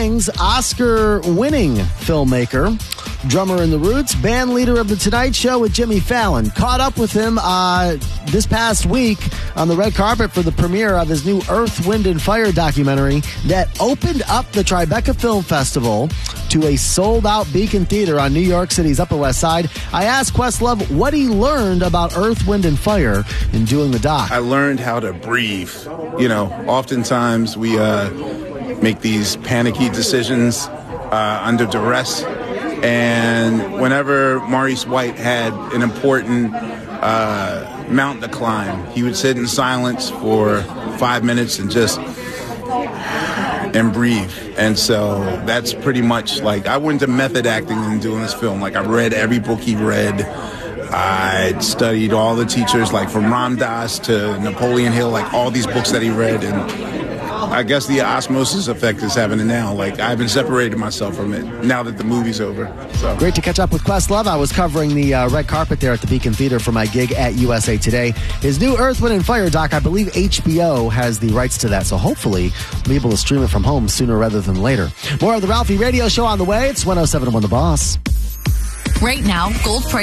Things Oscar-winning filmmaker, drummer in The Roots, band leader of The Tonight Show with Jimmy Fallon. Caught up with him this past week on the red carpet for the premiere of his new Earth, Wind, and Fire documentary that opened up the Tribeca Film Festival to a sold-out Beacon Theater on New York City's Upper West Side. I asked Questlove what he learned about Earth, Wind, and Fire in doing the doc. I learned how to breathe. Oftentimes we make these panicky decisions under duress. And whenever Maurice White had an important mountain to climb, he would sit in silence for 5 minutes and breathe. And so that's pretty much I went to method acting in doing this film. I read every book he read. I studied all the teachers, from Ram Dass to Napoleon Hill, all these books that he read. And I guess the osmosis effect is happening now. I haven't separated myself from it now that the movie's over. So. Great to catch up with Questlove. I was covering the red carpet there at the Beacon Theater for my gig at USA Today. His new Earth, Wind, and Fire doc, I believe HBO has the rights to that, so hopefully we'll be able to stream it from home sooner rather than later. More of the Ralphie Radio Show on the way. It's 107.1 The Boss. Right now, gold price